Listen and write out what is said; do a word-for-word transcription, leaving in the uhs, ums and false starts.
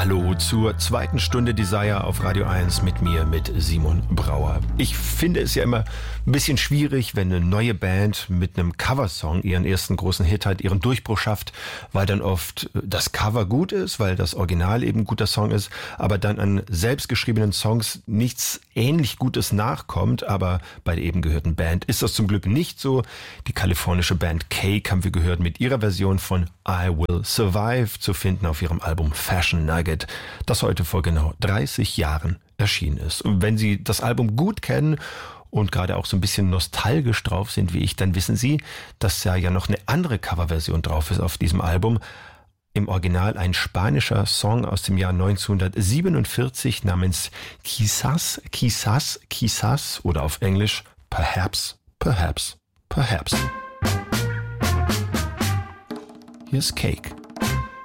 Hallo zur zweiten Stunde Desire auf Radio eins mit mir, mit Simon Brauer. Ich finde es ja immer ein bisschen schwierig, wenn eine neue Band mit einem Coversong ihren ersten großen Hit hat, ihren Durchbruch schafft, weil dann oft das Cover gut ist, weil das Original eben ein guter Song ist, aber dann an selbstgeschriebenen Songs nichts ähnlich Gutes nachkommt. Aber bei der eben gehörten Band ist das zum Glück nicht so. Die kalifornische Band Cake haben wir gehört mit ihrer Version von I Will Survive, zu finden auf ihrem Album Fashion Nugget, das heute vor genau dreißig Jahren erschienen ist. Und wenn Sie das Album gut kennen und gerade auch so ein bisschen nostalgisch drauf sind wie ich, dann wissen Sie, dass ja ja noch eine andere Coverversion drauf ist auf diesem Album. Im Original ein spanischer Song aus dem Jahr neunzehnhundertsiebenundvierzig namens Quizás, Quizás, Quizás oder auf Englisch Perhaps, Perhaps, Perhaps. Hier ist Cake.